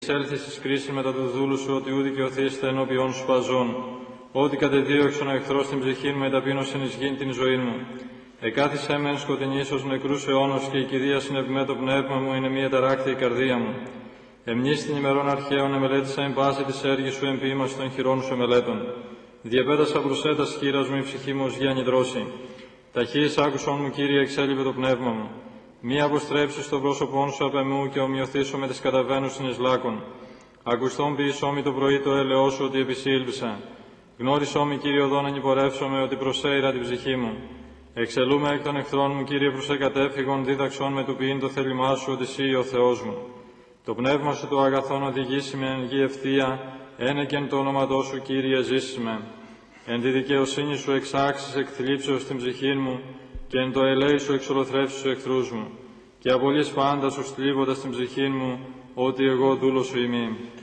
Έλθεις εις κρίση μετά του δούλου σου, ότι ού δικαιωθείστε ενώπιον σου παζών. Ότι κατεδίωξον ο εχθρός την ψυχήν μου, εταπείνωσεν εις γήν την ζωή μου. Εκάθισέ μεν σκοτεινής ως νεκρούς αιώνος, και η κηδεία συνευμέ το πνεύμα μου, είναι μία ταράκτη η καρδία μου. Εμνείς την ημερών αρχαίων εμελέτησα εν πάση της έργης σου, εμποίημας των χειρών σου εμελέτων. Διαπέτασα προσέτας χείρας μου, η ψυχή μου ως γη ανιδρώση. Ταχύες άκουσον μου, Κύριε, εξέλιβε το πνεύμα μου. Μη αποστρέψεις το πρόσωπόν σου απ' εμού, και ομοιωθήσω με τις καταβαίνουσιν εις λάκων. Ακουστόν ποιησό μη το πρωί το έλεό σου, ότι επισήλβησα. Γνώρισό μη, Κύριε, οδόν ανυπορεύσομαι, ότι προσέειρα την ψυχή μου. Εξελούμε εκ των εχθρών μου, Κύριε, προς εκατέφυγον, δίδαξόν με του ποιήν το θέλημά σου, ότι εσύ ο Θεός μου. Το πνεύμα σου το αγαθόν οδηγήσει με εν γη ευθεία, ένεκεν το όνοματό σου, Κύριε, ζήσεις με. Εν τη δικαιοσύνη σου εξάξεις εκ θλίψεως την ψυχήν μου, και εν το ελέη σου εξολοθρεύσεις τους εχθρούς μου. Και απολύς πάντα σου στλίβοντας την ψυχήν μου, ότι εγώ δούλος σου ημί.